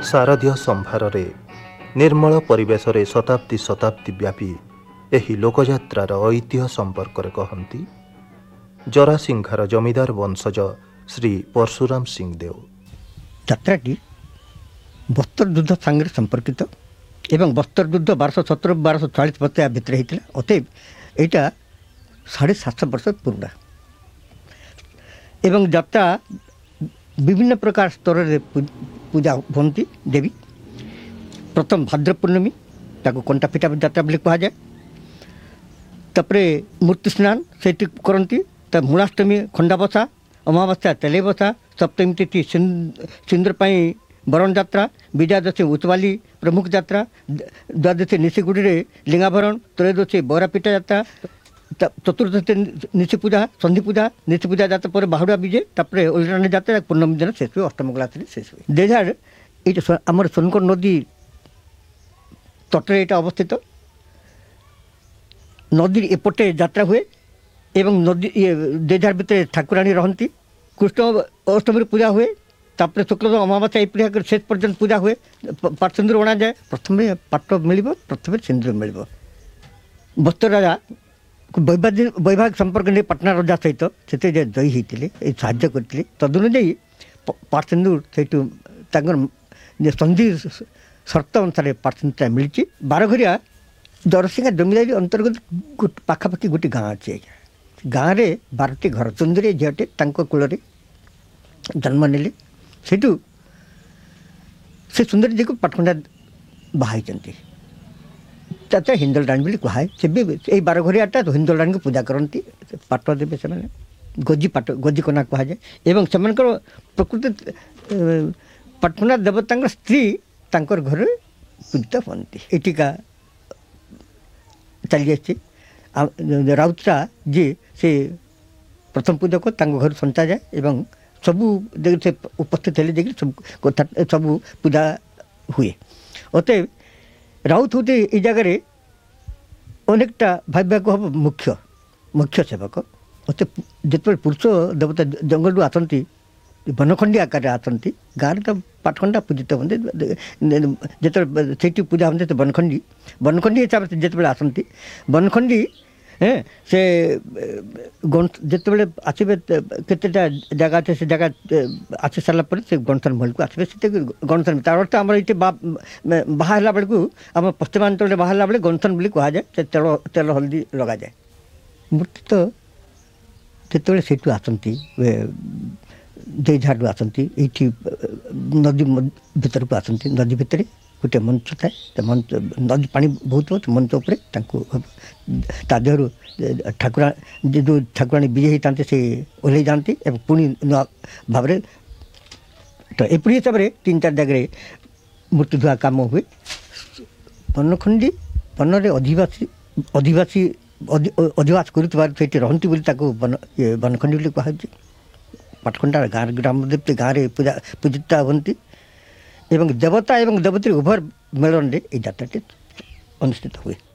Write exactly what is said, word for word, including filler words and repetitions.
शारदीय संभारे निर्मल परिवेश रे शताब्दी शताब्दी व्यापी एही लोकयात्रार ऐतिह्य संपर्क कहती जरासिंघार जमीदार वंशज श्री परशुराम सिंह देव। यात्राटी बस्तर युद्ध सांगे संपर्कित एवं बस्तर युद्ध बारश सतर बारश चालीस मसीहा भितर होता। अतएव यहाँ साढ़े सातश वर्ष पुराना एवं यात्रा विभिन्न प्रकार स्तर में पूजा होती देवी। प्रथम भाद्र पूर्णमी ताको कंटा फिटा यात्रा बोली कह जाए। तापरे मूर्ति स्नान से करती। तब मूलाष्टमी खंडा बसा, अमावस्या तेले बसा, सप्तमी तिथि सिंदूर पाई बरण यात्रा, विजयादशी उतवाली प्रमुख यात्रा, द्वादशी निशिगुड़ी रे लिंगाभरण, त्रयोदशी बरापिटा यात्रा, चतुर्दशी निशि पूजा संधि पूजा निशि पूजा यात्रा पर बाहुड़ा विजय तापर ओलरानी यात्रा पूर्णमी दिन शेष हुए अष्टम क्लास शेष हुए। देजार ये आम सोनकर नदी तटे यहाँ अवस्थित। नदी एपटे यात्रा हुए एवं नदी ये देजार भितर ठाकुराणी रहती। कृष्ण अष्टमी पूजा हुए। तापर शुक्ल अमावस्या ये शेष पर्यटन पूजा हुए। पाट सिंदूर अणा जाए। प्रथम पाट मिल प्रथम सिंदूर मिल। बस्तर राजा वैवाहिक वैवाहिक संपर्क नहीं पाटना राजा सहित से जयी होते साहाଯ୍य करते। तदनुजाई पाट सिंदूर से संधि शर्त अनुसार पाट सिंदूर मिली। बारघरिया जरसिंगा जमीदारी अंतर्गत पाखापाखि गोटे गाँ अच्छे। गाँव में बारटी घर सुंदरी झीटे कूल जन्म नेले। सेठू से सुंदरी जी को पाटखंडा बाहाई चाचा हिंदलडाणी बोली कहे से भी यही बारघरियाटा हिंदलडाणी को पूजा करती। पाट देवे से गजी पाट गजी कना कह जाए। एवं से प्रकृति पाटखंडा देवता स्त्री तांकर घर पूजित हमें। एटिका चली जाए। राउतरा जी से प्रथम पूजक घर संचा जाए एवं सबू से उपस्थित हेले देखिए सब कथा सबू पूजा हुए। अतएव राउत होते ये जगह अनेकटा भाव्य को हम मुख्य मुख्य सेवक। अत जिते पुरुष देवता जंगल आसती बनखंडी आकार आसती। गाँव तो पाटखंडा पूजित होते जो से पूजा होते तो बनखंडी बनखंडी हिसाब से जिते आसती बनखंडी है से जिते आसवे केतेटा जगह अच्छे से जगह आसी सारापर से गणथन महल को आसवे से गणथन तार अर्थ आम ये बाहर बेलू आम पश्चिमांचल बाहर बेले गणथन बोली कह जाए। तेल तेल हल्दी लगा जाए। मूर्ति तो जिते से आसती देझाड़ू आसती ये नदी भीतर को आसती। नदी भितर गोटे मंच थाए। मंच नदी पानी बहुत हो मंच उपर देहर ठाकुरा जो ठाकुराणी विजय होता से ओह्ल जाती पुणी नुआ भाव तो एपरी हिसाब से तीन चार जगह मूर्ति धुआ कम हुए। बनखंडी बन अधिवासी अधिवासी अधिवास करती बन ये बनखंडी बोली कहुच्छे। पाटखंडा गाँव ग्राम देवती गाँव में पूजा पूजिता हमें एवं देवता एवं देवती उभय मेलन ये यात्रा अनुष्ठित हुए।